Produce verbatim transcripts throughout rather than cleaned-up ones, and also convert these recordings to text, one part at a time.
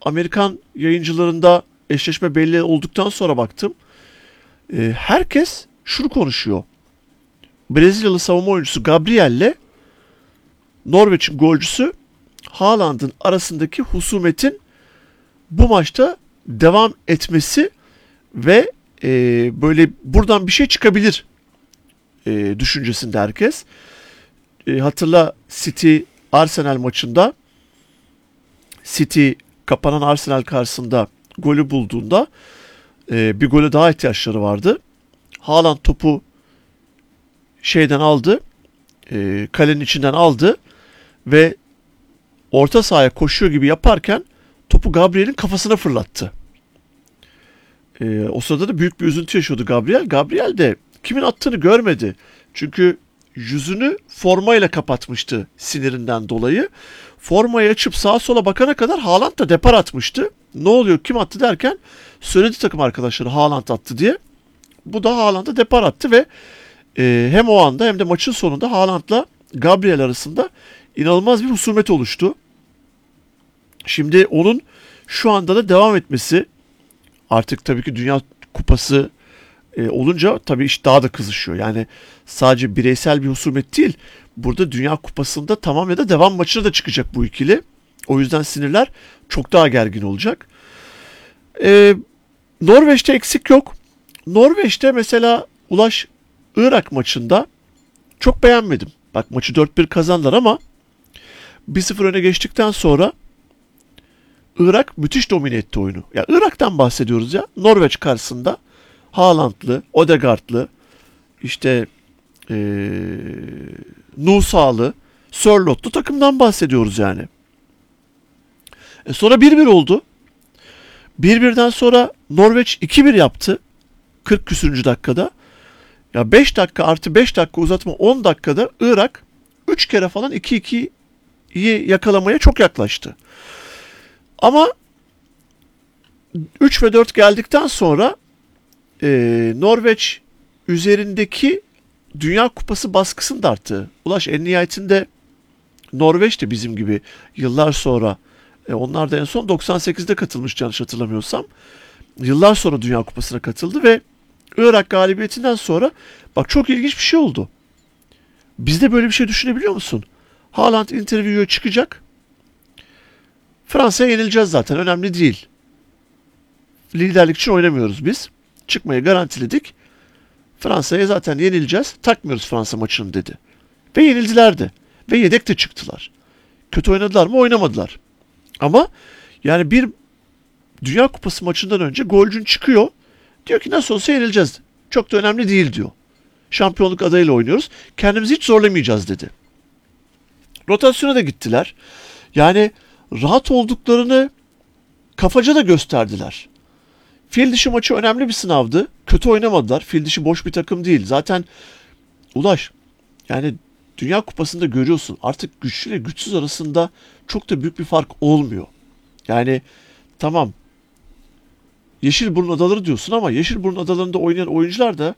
Amerikan yayıncılarında eşleşme belli olduktan sonra baktım. E, herkes şunu konuşuyor. Brezilyalı savunma oyuncusu Gabriel'le Norveç'in golcüsü Haaland'ın arasındaki husumetin bu maçta devam etmesi ve e, böyle buradan bir şey çıkabilir e, düşüncesinde herkes. E, hatırla City Arsenal maçında City kapanan Arsenal karşısında golü bulduğunda e, bir gole daha ihtiyaçları vardı. Haaland topu şeyden aldı, e, kalenin içinden aldı ve orta sahaya koşuyor gibi yaparken topu Gabriel'in kafasına fırlattı. E, o sırada da büyük bir üzüntü yaşıyordu Gabriel. Gabriel de kimin attığını görmedi. Çünkü yüzünü formayla kapatmıştı sinirinden dolayı. Formayı açıp sağa sola bakana kadar Haaland da depar atmıştı. Ne oluyor, kim attı derken söyledi takım arkadaşları Haaland attı diye. Bu da Haaland'a depar attı ve e, hem o anda hem de maçın sonunda Haaland'la Gabriel arasında inanılmaz bir husumet oluştu. Şimdi onun şu anda da devam etmesi, artık tabii ki Dünya Kupası e, olunca tabii iş daha da kızışıyor. Yani sadece bireysel bir husumet değil. Burada Dünya Kupası'nda tamam ya da devam maçına da çıkacak bu ikili. O yüzden sinirler çok daha gergin olacak. Ee, Norveç'te eksik yok. Norveç'te mesela Ulaş Irak maçında çok beğenmedim. Bak maçı dört bir kazandılar ama bir sıfır öne geçtikten sonra Irak müthiş domine etti oyunu. Ya Irak'tan bahsediyoruz ya. Norveç karşısında Haaland'lı, Odegaard'lı, işte ee, Nusalı, Sörloth'lu takımdan bahsediyoruz yani. E sonra bir bir oldu. bir birden sonra Norveç iki bir yaptı. kırk küsürüncü dakikada. Ya beş dakika artı beş dakika uzatma on dakikada Irak üç kere falan iki ikiyi yakalamaya çok yaklaştı. Ama üç ve dört geldikten sonra e, Norveç üzerindeki Dünya Kupası baskısının da arttı. Ulaş en nihayetinde Norveç de bizim gibi yıllar sonra, e, onlar da en son doksan sekizde katılmıştı yanlış hatırlamıyorsam. Yıllar sonra Dünya Kupası'na katıldı ve Irak galibiyetinden sonra bak çok ilginç bir şey oldu. Bizde böyle bir şey düşünebiliyor musun? Haaland interview'ya çıkacak. Fransa'ya yenileceğiz zaten, önemli değil. Liderlik için oynamıyoruz biz. Çıkmayı garantiledik. Fransa'ya zaten yenileceğiz. Takmıyoruz Fransa maçını dedi. Ve yenildiler de. Ve yedek de çıktılar. Kötü oynadılar mı? Oynamadılar. Ama yani bir Dünya Kupası maçından önce golcün çıkıyor. Diyor ki nasıl olsa yenileceğiz. Çok da önemli değil diyor. Şampiyonluk adayıyla oynuyoruz. Kendimizi hiç zorlamayacağız dedi. Rotasyona da gittiler. Yani rahat olduklarını kafaca da gösterdiler. Fil dişi maçı önemli bir sınavdı. Kötü oynamadılar. Fil dişi boş bir takım değil. Zaten Ulaş, yani Dünya Kupası'nda görüyorsun artık güçlü ile güçsüz arasında çok da büyük bir fark olmuyor. Yani tamam Yeşilburun Adaları diyorsun ama Yeşilburun Adaları'nda oynayan oyuncular da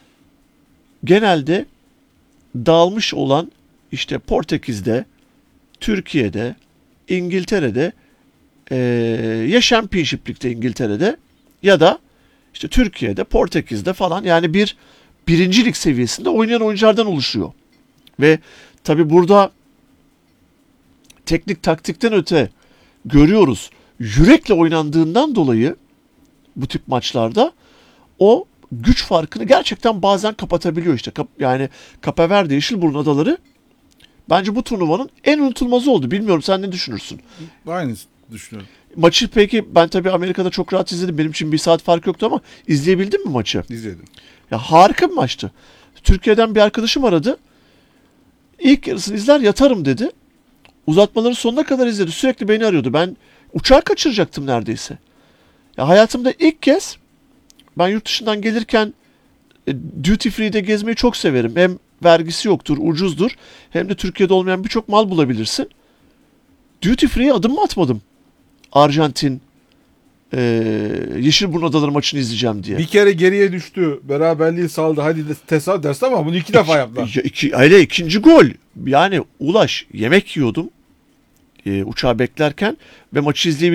genelde dağılmış olan işte Portekiz'de, Türkiye'de, İngiltere'de, ee, ya Championship Lig'de İngiltere'de ya da işte Türkiye'de, Portekiz'de falan, yani bir birinci lig seviyesinde oynayan oyunculardan oluşuyor. Ve tabi burada teknik taktikten öte görüyoruz. Yürekle oynandığından dolayı bu tip maçlarda o güç farkını gerçekten bazen kapatabiliyor işte. Yani Cape Verde, Yeşilburun Adaları bence bu turnuvanın en unutulmazı oldu. Bilmiyorum sen ne düşünürsün? Aynı düşünüyorum. Maçı peki ben tabii Amerika'da çok rahat izledim. Benim için bir saat fark yoktu ama izleyebildin mi maçı? İzledim. Ya harika bir maçtı. Türkiye'den bir arkadaşım aradı. İlk yarısını izler yatarım dedi. Uzatmaları sonuna kadar izledi. Sürekli beni arıyordu. Ben uçağı kaçıracaktım neredeyse. Ya hayatımda ilk kez ben yurt dışından gelirken e, duty free'de gezmeyi çok severim. Hem vergisi yoktur, ucuzdur. Hem de Türkiye'de olmayan birçok mal bulabilirsin. Duty free'ye adım mı atmadım? Arjantin, e, Yeşilburun Adaları maçını izleyeceğim diye. Bir kere geriye düştü. Beraberliği saldı. Hadi de tesadüf dersin ama bunu iki defa yaptılar. İki, iki, öyle ikinci gol. Yani Ulaş yemek yiyordum. E, uçağı beklerken ve maçı izleyebildim.